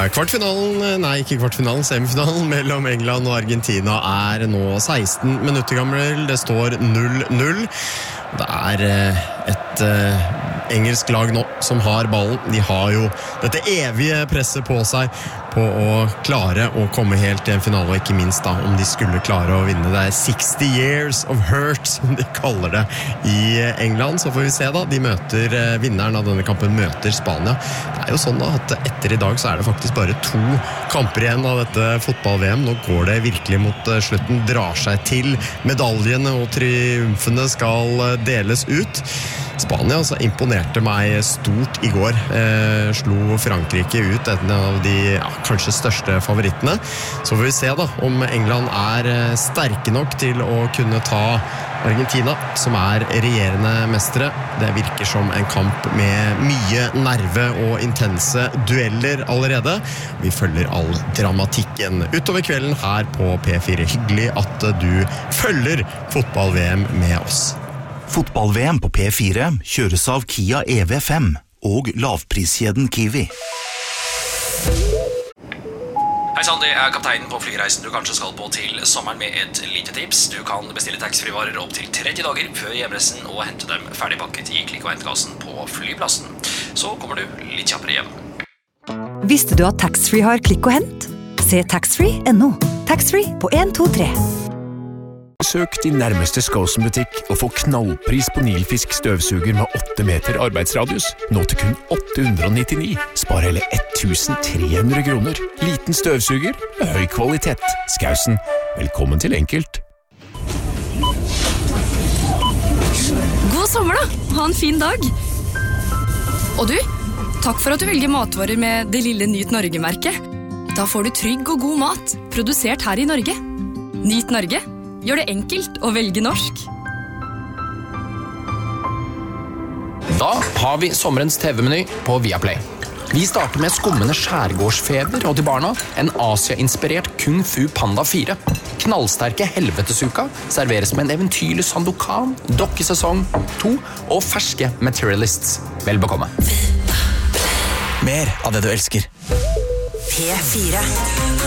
Semifinalen mellom England og Argentina nå 16 minutter gammel. Det står 0-0. Det et engelsk lag nå som har ballen. De har jo dette evige presset på seg på å klare å komme helt til en finale, og ikke minst da, om de skulle klare å vinne. Det 60 years of hurt, som de kaller det i England. Så får vi se da, vinneren av denne kampen møter Spania. Det jo sånn da, at etter i dag så det faktisk bare 2 kamper igjen av dette fotball-VM. Nå går det virkelig mot slutten, drar seg til. Medaljene og triumfene skal deles ut. Spania altså imponerte meg stort i går. Slo Frankrike ut, en av de kanskje største favorittene. Så får vi se da, om England sterke nok til å kunne ta Argentina, som regjerende mestere. Det virker som en kamp med mye nerve og intense dueller allerede. Vi følger all dramatikken utover kvelden her på P4. Hyggelig at du følger fotball-VM med oss. Fotball-VM på P4 kjøres av Kia EV5 og lavpriskjeden Kiwi. Hei Sandy, jeg kapteinen på flyreisen du kanskje skal på til sommeren med et lite tips. Du kan bestille taxfree-varer opp til 30 dager før hjemreisen og hente dem ferdigpakket i klikk- og hentkassen på flyplassen. Så kommer du litt kjappere hjem. Visste du at taxfree har klikk og hent? Se taxfree.no. Taxfree på 1, 2, 3. Søk din nærmeste Skåsen-butikk og få knallpris på Nilfisk støvsuger med 8 meter arbeidsradius. Nå til kun 899. Spar hele 1300 kroner. Liten støvsuger med høy kvalitet. Skåsen. Velkommen til enkelt. God sommer da! Ha en fin dag! Og du, takk for at du velger matvarer med det lille Nyt Norge-merket. Da får du trygg og god mat, produsert her i Norge. Nyt Norge. Gjør det enkelt å velge norsk. Da har vi sommerens TV-meny på Viaplay. Vi starter med skummende skjærgårdsfeber og til barna en Asia-inspirert Kung Fu Panda 4. Knallsterke helvetesuka serveres med en eventyrlig Sandokan, dokkesesong 2 og ferske Materialists. Vel bekomme. Mer av det du elsker. P4